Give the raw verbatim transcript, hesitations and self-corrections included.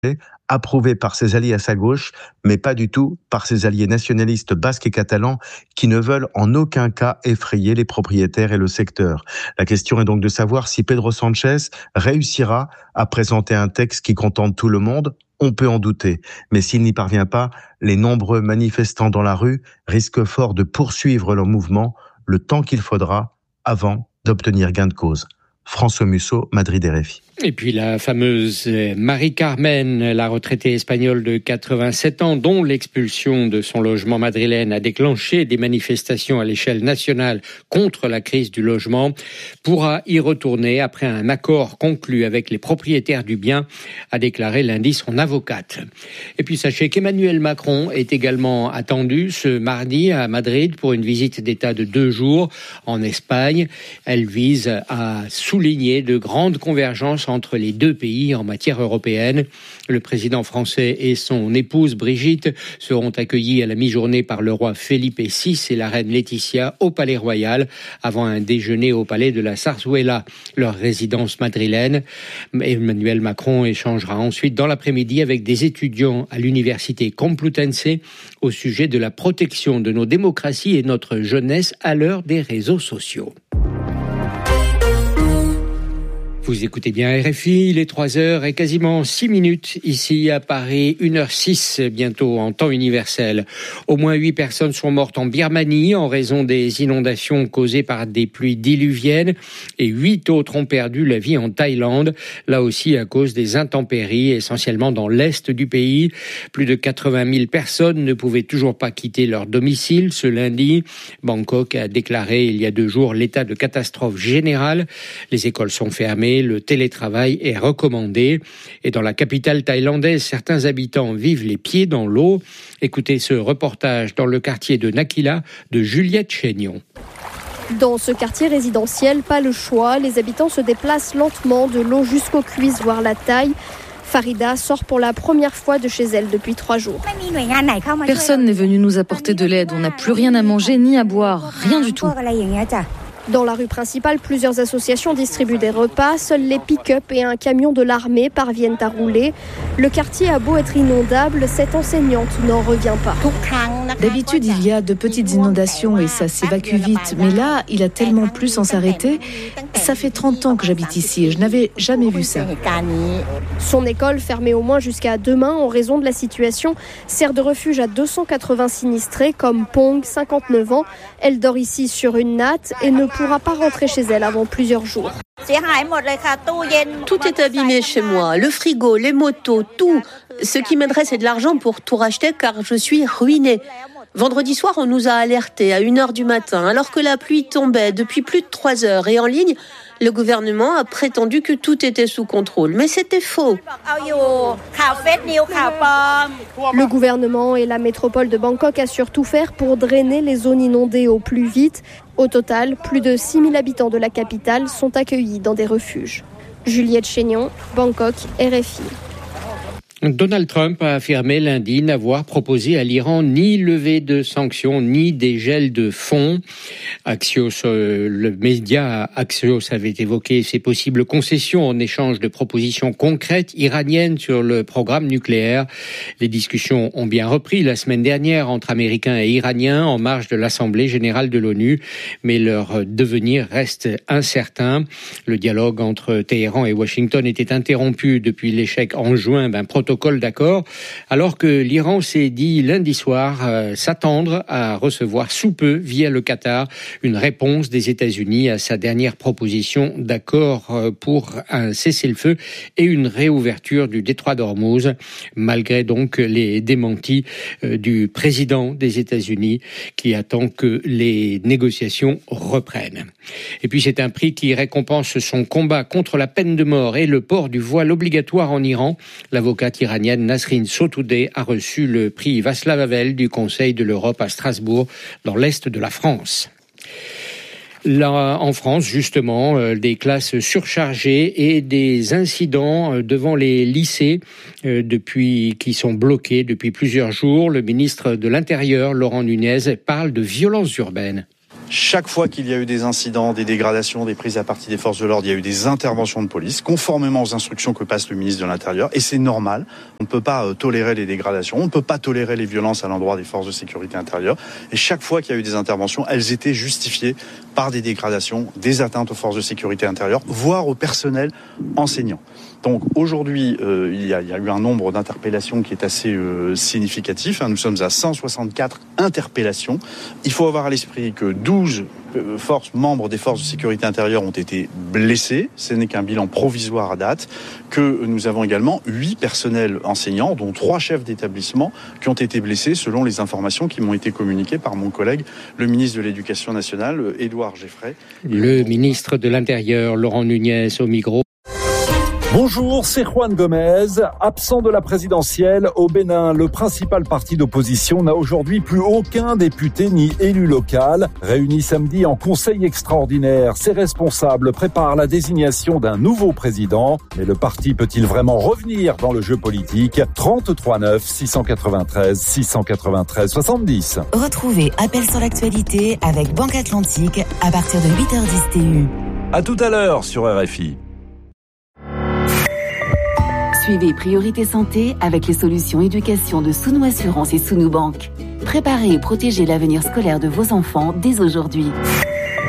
approuvé par ses alliés à sa gauche, mais pas du tout par ses alliés nationalistes basques et catalans qui ne veulent en aucun cas effrayer les propriétaires et le secteur. La question est donc de savoir si Pedro Sanchez réussira à présenter un texte qui contente tout le monde. On peut en douter, mais s'il n'y parvient pas, les nombreux manifestants dans la rue risquent fort de poursuivre leur mouvement le temps qu'il faudra avant d'obtenir gain de cause. François Musso, Madrid R F I. Et puis la fameuse Marie-Carmen, la retraitée espagnole de quatre-vingt-sept ans, dont l'expulsion de son logement madrilène a déclenché des manifestations à l'échelle nationale contre la crise du logement, pourra y retourner après un accord conclu avec les propriétaires du bien, a déclaré lundi son avocate. Et puis sachez qu'Emmanuel Macron est également attendu ce mardi à Madrid pour une visite d'État de deux jours en Espagne. Elle vise à souligner de grandes convergences entre les deux pays en matière européenne. Le président français et son épouse Brigitte seront accueillis à la mi-journée par le roi Felipe six et la reine Laetitia au Palais Royal avant un déjeuner au Palais de la Zarzuela, leur résidence madrilène. Emmanuel Macron échangera ensuite dans l'après-midi avec des étudiants à l'université Complutense au sujet de la protection de nos démocraties et notre jeunesse à l'heure des réseaux sociaux. Vous écoutez bien R F I, il est trois heures et quasiment six minutes ici à Paris, une heure six bientôt en temps universel. Au moins huit personnes sont mortes en Birmanie en raison des inondations causées par des pluies diluviennes et huit autres ont perdu la vie en Thaïlande, là aussi à cause des intempéries, essentiellement dans l'est du pays. Plus de quatre-vingt mille personnes ne pouvaient toujours pas quitter leur domicile ce lundi. Bangkok a déclaré il y a deux jours l'état de catastrophe générale. Les écoles sont fermées. Le télétravail est recommandé. Et dans la capitale thaïlandaise, certains habitants vivent les pieds dans l'eau. Écoutez ce reportage dans le quartier de Nakila de Juliette Chénion. Dans ce quartier résidentiel, pas le choix. Les habitants se déplacent lentement de l'eau jusqu'aux cuisses, voire la taille. Farida sort pour la première fois de chez elle depuis trois jours. Personne n'est venu nous apporter de l'aide. On n'a plus rien à manger ni à boire. Rien du tout. Dans la rue principale, plusieurs associations distribuent des repas. Seuls les pick-up et un camion de l'armée parviennent à rouler. Le quartier a beau être inondable, cette enseignante n'en revient pas. D'habitude, il y a de petites inondations et ça s'évacue vite. Mais là, il a tellement plu sans s'arrêter. Ça fait trente ans que j'habite ici et je n'avais jamais vu ça. Son école, fermée au moins jusqu'à demain en raison de la situation, sert de refuge à deux cent quatre-vingts sinistrés comme Pong, cinquante-neuf ans. Elle dort ici sur une natte et ne pourra pas rentrer chez elle avant plusieurs jours. Tout est abîmé chez moi, le frigo, les motos, tout. Ce qui m'aiderait, c'est de l'argent pour tout racheter car je suis ruinée. Vendredi soir, on nous a alertés à une heure du matin, alors que la pluie tombait depuis plus de trois heures. Et en ligne, le gouvernement a prétendu que tout était sous contrôle. Mais c'était faux. Le gouvernement et la métropole de Bangkok assurent tout faire pour drainer les zones inondées au plus vite. Au total, plus de six mille habitants de la capitale sont accueillis dans des refuges. Juliette Chénion, Bangkok, R F I. Donald Trump a affirmé lundi n'avoir proposé à l'Iran ni levée de sanctions ni dégel de fonds. Axios, euh, le média Axios avait évoqué ces possibles concessions en échange de propositions concrètes iraniennes sur le programme nucléaire. Les discussions ont bien repris la semaine dernière entre Américains et Iraniens en marge de l'Assemblée générale de l'ONU, mais leur devenir reste incertain. Le dialogue entre Téhéran et Washington était interrompu depuis l'échec en juin d'un protocole d'accord, alors que l'Iran s'est dit lundi soir euh, s'attendre à recevoir sous peu, via le Qatar, une réponse des États-Unis à sa dernière proposition d'accord euh, pour un cessez-le-feu et une réouverture du détroit d'Ormuz, malgré donc les démentis euh, du président des États-Unis qui attend que les négociations reprennent. Et puis c'est un prix qui récompense son combat contre la peine de mort et le port du voile obligatoire en Iran. L'avocate iranienne Nasrin Sotoudeh a reçu le prix Václav Havel du Conseil de l'Europe à Strasbourg, dans l'est de la France. Là, en France, justement, euh, des classes surchargées et des incidents euh, devant les lycées euh, depuis qui sont bloqués depuis plusieurs jours. Le ministre de l'Intérieur, Laurent Nunez, parle de violences urbaines. Chaque fois qu'il y a eu des incidents, des dégradations, des prises à partie des forces de l'ordre, il y a eu des interventions de police, conformément aux instructions que passe le ministre de l'Intérieur. Et c'est normal. On ne peut pas euh, tolérer les dégradations, on ne peut pas tolérer les violences à l'endroit des forces de sécurité intérieure. Et chaque fois qu'il y a eu des interventions, elles étaient justifiées par des dégradations, des atteintes aux forces de sécurité intérieure, voire au personnel enseignant. Donc aujourd'hui, euh, il, y a, il y a eu un nombre d'interpellations qui est assez euh, significatif. Hein. Nous sommes à cent soixante-quatre interpellations. Il faut avoir à l'esprit que douze euh, forces, membres des forces de sécurité intérieure ont été blessés. Ce n'est qu'un bilan provisoire à date. Que nous avons également huit personnels enseignants, dont trois chefs d'établissement, qui ont été blessés selon les informations qui m'ont été communiquées par mon collègue, le ministre de l'Éducation nationale, Édouard Geffray. Le ministre de l'Intérieur, Laurent Nunez, au micro. Bonjour, c'est Juan Gomez. Absent de la présidentielle, au Bénin, le principal parti d'opposition n'a aujourd'hui plus aucun député ni élu local. Réuni samedi en conseil extraordinaire, ses responsables préparent la désignation d'un nouveau président. Mais le parti peut-il vraiment revenir dans le jeu politique ? trente-trois neuf six cent quatre-vingt-treize six cent quatre-vingt-treize soixante-dix. Retrouvez Appel sur l'actualité avec Banque Atlantique à partir de huit heures dix T U. À tout à l'heure sur R F I. Suivez Priorité Santé avec les solutions éducation de Sounou Assurance et Sounou Banque. Préparez et protégez l'avenir scolaire de vos enfants dès aujourd'hui.